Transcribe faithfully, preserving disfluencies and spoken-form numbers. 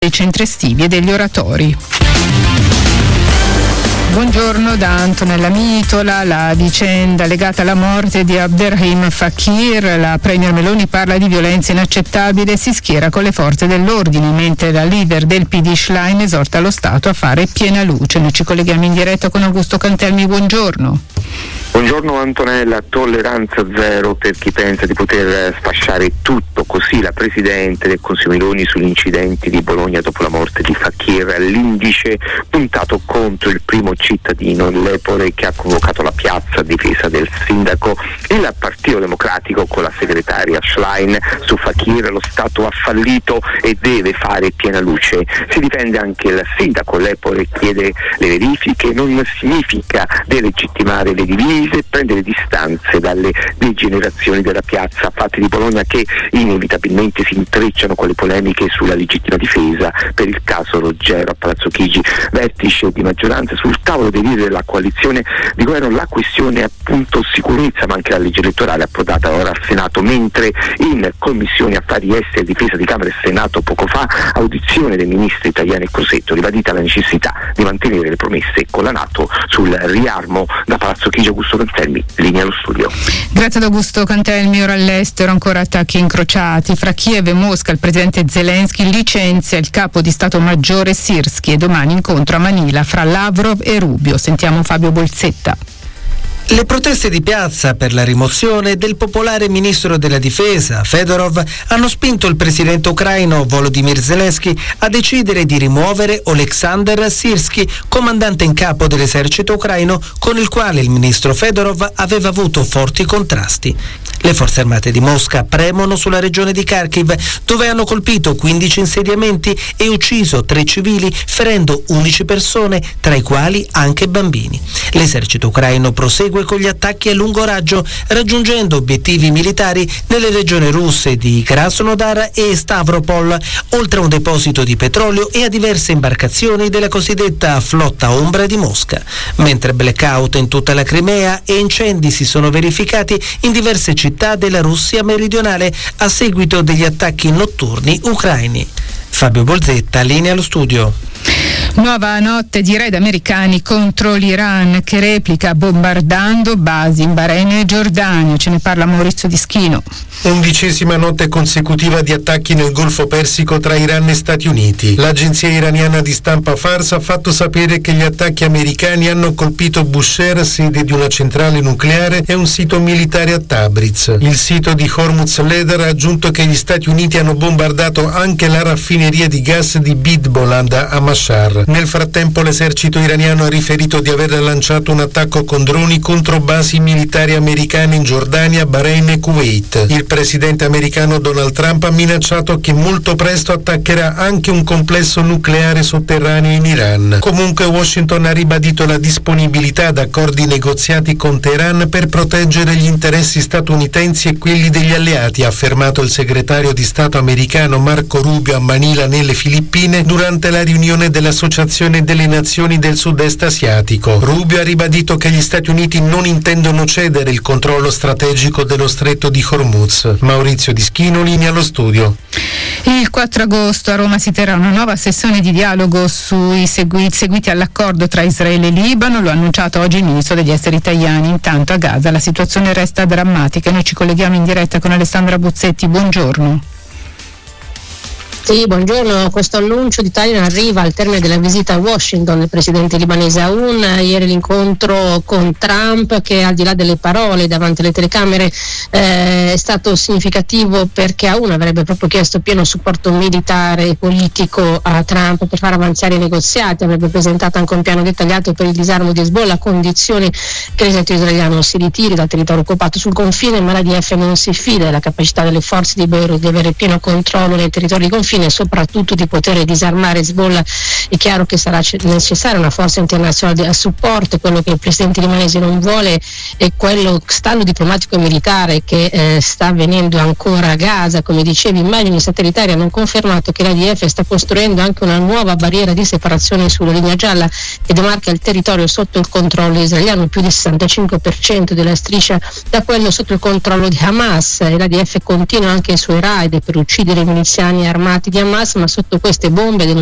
dei centri estivi e degli oratori. Buongiorno da Antonella Mitola. La vicenda legata alla morte di Abderrahim Fakir. La Premier Meloni parla di violenza inaccettabile e si schiera con le forze dell'ordine, mentre la leader del P D Schlein esorta lo Stato a fare piena luce. Noi ci colleghiamo in diretta con Augusto Cantelmi. Buongiorno. Buongiorno Antonella, tolleranza zero per chi pensa di poter sfasciare tutto, così la Presidente del Consiglio Meloni sugli incidenti di Bologna dopo la morte di Fakir, l'indice puntato contro il primo cittadino, l'Epore, che ha convocato la piazza a difesa del sindaco. Il Partito Democratico con la segretaria Schlein: su Fakir lo Stato ha fallito e deve fare piena luce. Si difende anche il sindaco, l'Epore chiede le verifiche, non significa delegittimare le divise, prendere distanze dalle degenerazioni della piazza fatte di Bologna, che inevitabilmente si intrecciano con le polemiche sulla legittima difesa per il caso Roggero a Palazzo Chigi. Vertice di maggioranza sul tavolo dei leader della coalizione di governo, la questione appunto sicurezza, ma anche la legge elettorale approdata ora al Senato, mentre in Commissione Affari Esteri e Difesa di Camera e Senato poco fa audizione del ministro italiano Crosetto, ribadita la necessità di mantenere le promesse con la NATO sul riarmo da Palazzo Chigi. Augusto Cantelmi, linea allo studio. Grazie ad Augusto Cantelmi. Ora all'estero, ancora attacchi incrociati fra Kiev e Mosca. Il presidente Zelensky licenzia il capo di Stato Maggiore Sirski e domani incontro a Manila fra Lavrov e Rubio. Sentiamo Fabio Bolzetta. Le proteste di piazza per la rimozione del popolare ministro della difesa Fedorov hanno spinto il presidente ucraino Volodymyr Zelensky a decidere di rimuovere Oleksandr Sirski, comandante in capo dell'esercito ucraino, con il quale il ministro Fedorov aveva avuto forti contrasti. Le forze armate di Mosca premono sulla regione di Kharkiv, dove hanno colpito quindici insediamenti e ucciso tre civili, ferendo undici persone, tra i quali anche bambini. L'esercito ucraino prosegue con gli attacchi a lungo raggio, raggiungendo obiettivi militari nelle regioni russe di Krasnodar e Stavropol, oltre a un deposito di petrolio e a diverse imbarcazioni della cosiddetta flotta ombra di Mosca, mentre blackout in tutta la Crimea e incendi si sono verificati in diverse città della Russia meridionale a seguito degli attacchi notturni ucraini. Fabio Bolzetta, linea allo studio. Nuova notte di raid americani contro l'Iran, che replica bombardando basi in Bahrain e Giordania. Ce ne parla Maurizio Dischino. Undicesima notte consecutiva di attacchi nel Golfo Persico tra Iran e Stati Uniti. L'agenzia iraniana di stampa Fars ha fatto sapere che gli attacchi americani hanno colpito Bushehr, sede di una centrale nucleare, e un sito militare a Tabriz. Il sito di Hormuz Leder ha aggiunto che gli Stati Uniti hanno bombardato anche la raffineria di gas di Bidboland a Mashhar. Nel frattempo l'esercito iraniano ha riferito di aver lanciato un attacco con droni contro basi militari americane in Giordania, Bahrain e Kuwait. Il presidente americano Donald Trump ha minacciato che molto presto attaccherà anche un complesso nucleare sotterraneo in Iran. Comunque Washington ha ribadito la disponibilità ad accordi negoziati con Teheran per proteggere gli interessi statunitensi e quelli degli alleati, ha affermato il segretario di Stato americano Marco Rubio a Manila nelle Filippine durante la riunione dell'Associazione delle Nazioni del Sud-Est Asiatico. Rubio ha ribadito che gli Stati Uniti non intendono cedere il controllo strategico dello stretto di Hormuz. Maurizio Dischino, linea allo studio. Il quattro agosto a Roma si terrà una nuova sessione di dialogo sui segui- seguiti all'accordo tra Israele e Libano. Lo ha annunciato oggi il ministro degli esteri italiani. Intanto a Gaza la situazione resta drammatica. Noi ci colleghiamo in diretta con Alessandra Buzzetti. Buongiorno. Sì, buongiorno. Questo annuncio di Taliban arriva al termine della visita a Washington del presidente libanese Aoun. Ieri l'incontro con Trump, che al di là delle parole davanti alle telecamere eh, è stato significativo, perché Aoun avrebbe proprio chiesto pieno supporto militare e politico a Trump per far avanzare i negoziati. Avrebbe presentato anche un piano dettagliato per il disarmo di Hezbollah, a condizione che l'esercito israeliano si ritiri dal territorio occupato sul confine, ma la D F non si fida della capacità delle forze di Beirut di avere pieno controllo nei territori di confine e soprattutto di poter disarmare Hezbollah. È chiaro che sarà necessaria una forza internazionale a supporto. Quello che il presidente libanese non vuole è quello stallo diplomatico e militare che eh, sta avvenendo ancora a Gaza. Come dicevi, immagini satellitari hanno confermato che l'A D F sta costruendo anche una nuova barriera di separazione sulla linea gialla che demarca il territorio sotto il controllo israeliano. Più del sessantacinque per cento della striscia da quello sotto il controllo di Hamas, e l'A D F continua anche i suoi raid per uccidere i miliziani armati attentati di Hamas, ma sotto queste bombe